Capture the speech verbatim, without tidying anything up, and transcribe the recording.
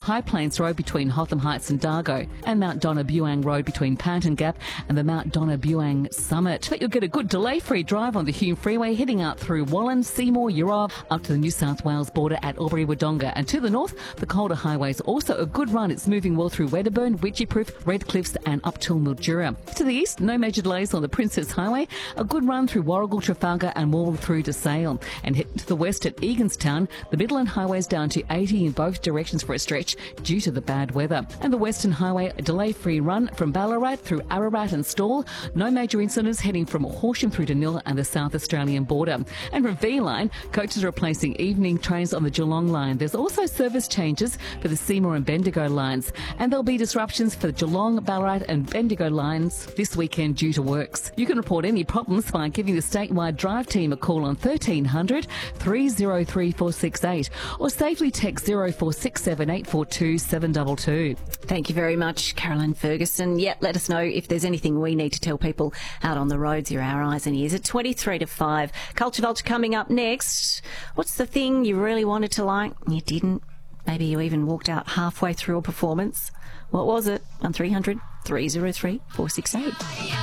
High Plains Road between Hotham Heights and Dargo, and Mount Donna Buang Road between Panton Gap and the Mount Donna Buang Summit. But you'll get a good delay-free drive on the Hume Freeway heading out through Wallan, Seymour, Euroa, up to the New South Wales border at Albury-Wodonga. And to the north, the Calder Highway is also a good run. It's moving well through Wedderburn, Widgieproof, Red Cliffs and up till Mildura. To the east, no major delays on the Princess Highway. A good run through Warrigal, Trafalgar and Morwell through to Sale. And head to the west at Eganstown, the Midland Highway is down to eighty in both directions for a stretch due to the bad weather. And the Western Highway, a delay-free run from Ballarat through Ararat and Stawell. No major incidents heading from Horsham through to Nil and the South Australian border. And from V-Line, coaches are replacing evening trains on the Geelong line. There's also service changes for the Seymour and Bendigo lines. And there'll be disruptions for the Geelong, Ballarat and Bendigo lines this weekend due to works. You can report any problems by giving the statewide drive team a call on thirteen hundred, three oh three, four six eight or safely text zero four six seven, eight four two, seven two two. Thank you very much, Caroline Ferguson. Yeah, let us know if there's anything we need to tell people out on the roads. You're our eyes and ears at twenty-three to five. Culture Vulture coming up next. What's the thing you really wanted to like? You didn't. Maybe you even walked out halfway through a performance. What was it? On three hundred, three oh three, four six eight.